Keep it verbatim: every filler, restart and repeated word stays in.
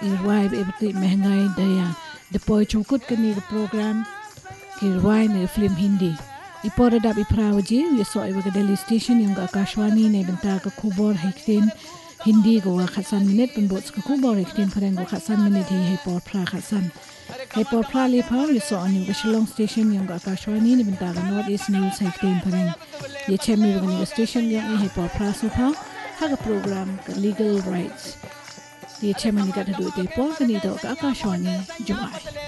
irwai ebti महंगाई daya depoy chukut kani ke program irwai ne film Hindi ipora dap iprawaji we so iwa Delhi station yung Akashwani ne benta ka khubor hektin Hindi go khatsan minute pun bots ka khubor hektin phareng go khatsan minute hi he por phra khatsan he por phra le pha we so on yung Shillong station yung Akashwani ne benta ka North East News hektin phareng ye chemi go station yung he por phra so pha ha program ka legal rights ye chemi ni ka du te por ka ni do ka Akashwani July